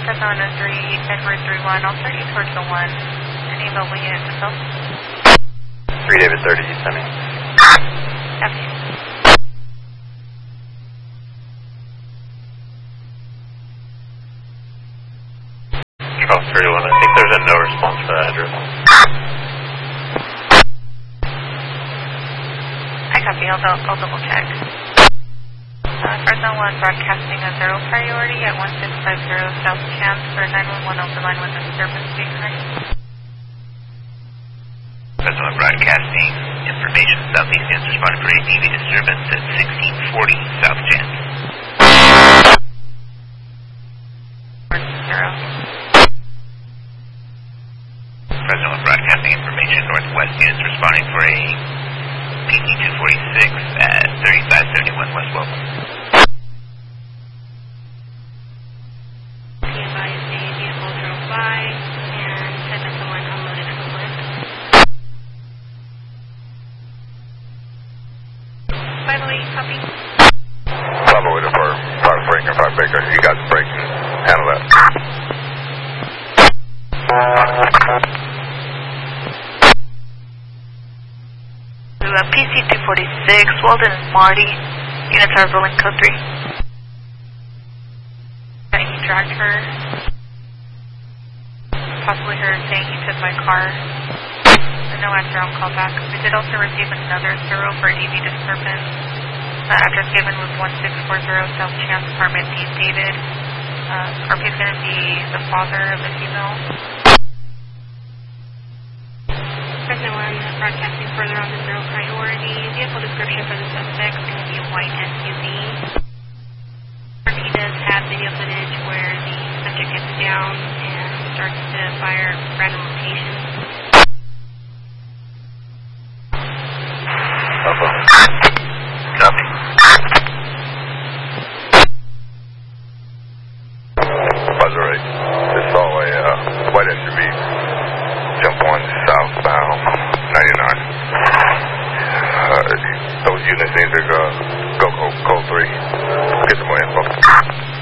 Fresno 3, Edward 3-1. I'll start you towards the 1. Any available units itself? 3 David 30, you send me? Copy. Charles 31, I think there's a no response for that address. I copy, I'll double check. Fresno 1 broadcasting a 0 priority at 1650 South Chance for 911 over line with disturbance being correct. Fresno 1 broadcasting information southeast Chance responding for ATV disturbance at 1640 South Chance. 0. Fresno 1 broadcasting information northwest Chance responding for a PT 246 at 3571 West Welcome. Copy. Bravo with a fire breaker, fire breaker. You got the break. Handle that. PC 246, Walden and Marty. Units are rolling code 3. He dragged her. Possibly her saying he took my car. No answer on call back. We did also receive another 0 for DV disturbance. Address given was 1640 South Chance, apartment D. David. RP is going to be the father of the female. Fresno 1 broadcasting further on the 0 priority. Vehicle description for the suspect is going to be a white SUV. RP does have video footage where the subject gets down and starts to fire random locations. Copy. Buzzer 8.